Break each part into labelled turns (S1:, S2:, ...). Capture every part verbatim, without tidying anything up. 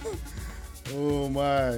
S1: Oh, my.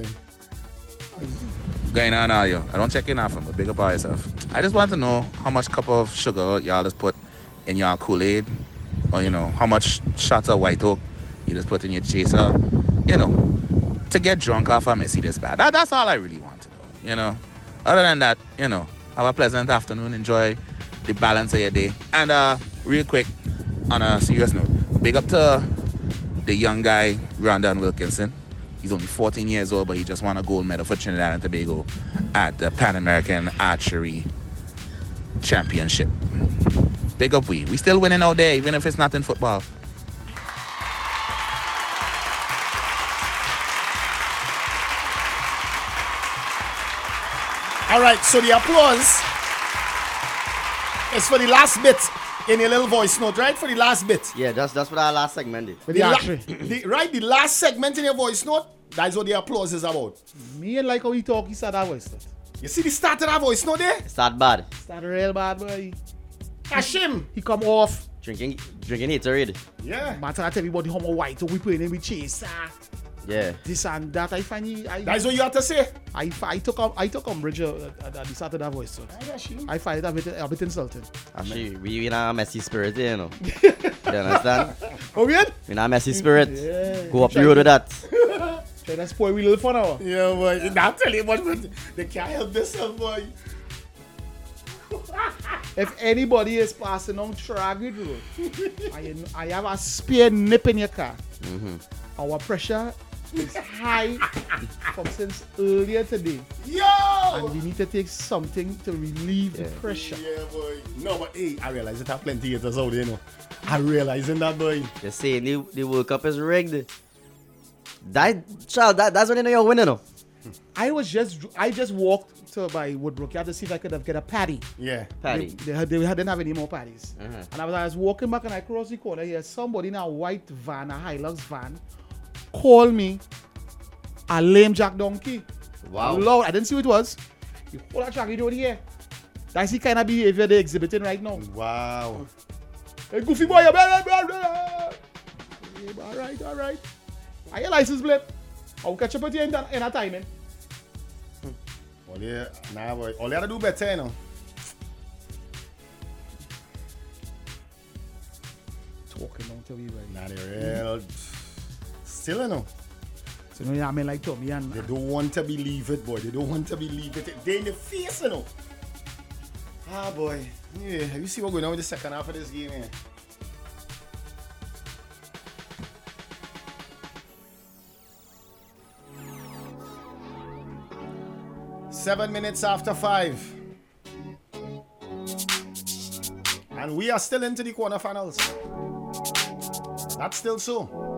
S2: Going on now, yo. I don't check in often, but big up on yourself. I just want to know how much cup of sugar y'all just put in your Kool-Aid, or, you know, how much shots of White Oak you just put in your chaser, you know, to get drunk off a Messi this bad. That, that's all I really want to know, you know. Other than that, you know, have a pleasant afternoon. Enjoy the balance of your day. And uh, real quick, on a serious note, big up to the young guy, Rondon Wilkinson. He's only fourteen years old, but he just won a gold medal for Trinidad and Tobago at the Pan American Archery Championship. Big up we. We still winning out there, even if it's not in football.
S1: All right, so the applause is for the last bit in your little voice note, right? For the last bit.
S3: Yeah, that's that's what our last segment did.
S1: The la- the, right, the last segment in your voice note, that's what the applause is about.
S4: Me and like how he talk, he start that voice note.
S1: You see the start of that voice note there?
S3: Start bad.
S4: Start real bad, boy.
S1: Hashim.
S4: He come off.
S3: Drinking drinking it already.
S1: Yeah.
S4: Matter I tell everybody how much White Oak we playing him with chaser.
S3: Yeah.
S4: This and that. I find he, I,
S1: That's what you have to say.
S4: I, I took um, I took umbrage at, at, at the start of that voice note. I find it a bit, a bit insulting.
S3: Actually, we in a messy spirit, you know. You understand?
S4: Oh, yeah?
S3: We in a messy spirit.
S4: Yeah.
S3: Go up the road with that.
S4: Try to spoil we little fun now.
S1: Yeah, boy. Not tell you much, but they can't help themselves, boy.
S4: If anybody is passing on Tragedy Road, I, I have a spear nip in your car.
S3: Mm-hmm.
S4: Our pressure is high from since earlier today.
S1: Yo!
S4: And we need to take something to relieve
S3: Yeah.
S4: the pressure.
S1: Yeah, boy. No, but hey, I realize it have plenty of haters out there, you know. I realizing that, boy.
S3: They're saying the, the World Cup is rigged. That, child, that, that's when you know you're winning, no?
S4: I was just, I just walked to my Woodbrook yard to see if I could have get a patty.
S1: Yeah.
S3: Patty.
S4: They, they, had- they didn't have any more patties.
S3: Uh-huh.
S4: And I was, I was walking back and I crossed the corner here. Somebody in a white van, a Hilux van, called me a lame jack donkey.
S3: Wow.
S4: Lord, I didn't see who it was. You hold that track, you don't hear. That's the kind of behavior they're exhibiting right now.
S1: Wow.
S4: Hey, goofy boy, you better, better. All right, all right. Are your license plate? I'll catch up with you in, in a timing.
S1: All you, nah, boy. All you have to do better, you know.
S4: Talking on to me, right?
S1: Nah, they real. Still, you know.
S4: So, you know, I mean, like Tommy and
S1: They don't want to believe it, boy. They don't want to believe it. They in the face, you know. Ah, boy. Yeah, have you seen what's going on with the second half of this game, man? Seven minutes after five. And we are still into the quarterfinals. That's still so.